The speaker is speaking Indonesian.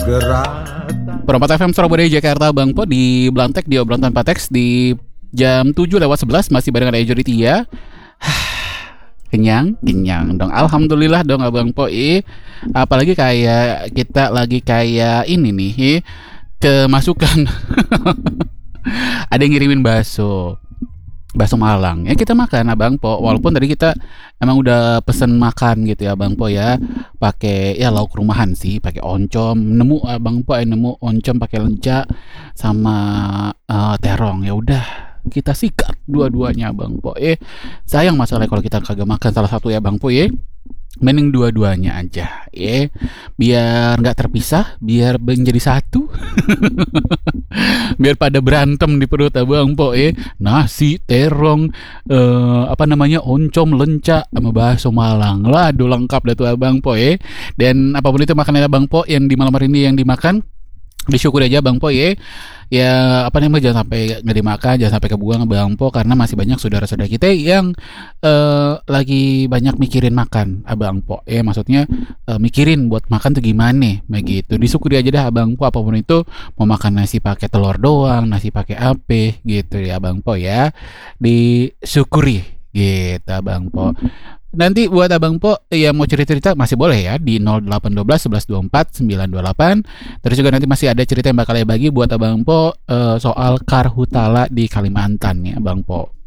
Perempat FM Surabaya Jakarta Bang Po di Blantek di obrolan tanpa teks di jam 7:11 masih barengan Ejo Ditya. Kenyang dong. Alhamdulillah dong Abang Po. Apalagi kayak kita lagi kayak ini nih kemasukan. Ada yang ngirimin bakso Malang ya, kita makan Abang Po, walaupun tadi kita emang udah pesen makan gitu ya Abang Po ya, pakai ya lauk rumahan sih, pakai oncom, nemu Abang Po nemu oncom pakai lenca sama terong. Ya udah kita sikat dua-duanya Bang Po. Sayang masalahnya kalau kita kagak makan salah satu ya Bang Po mending dua-duanya aja biar nggak terpisah, biar menjadi satu. Biar pada berantem di perut Abang Po nasi terong oncom lenca sama bakso Malang. Waduh lengkap dah tuh Abang Po Dan apapun itu makanan Abang Po yang di malam hari ini yang dimakan, disyukuri aja Bang Po ya jangan sampai nggak dimakan, jangan sampai kebuang Bang Po, karena masih banyak saudara-saudara kita yang lagi banyak mikirin makan Abang Po maksudnya mikirin buat makan tuh gimana begitu. Disyukuri aja dah Abang Po, apapun itu, mau makan nasi pakai telur doang, nasi pakai apa gitu ya Abang Po ya, disyukuri gitu Abang Po. Nanti buat Abang Po yang mau cerita-cerita masih boleh ya di 0812 1124 928. Terus juga nanti masih ada cerita yang bakal saya bagi buat Abang Po soal karhutala di Kalimantan ya Abang Po.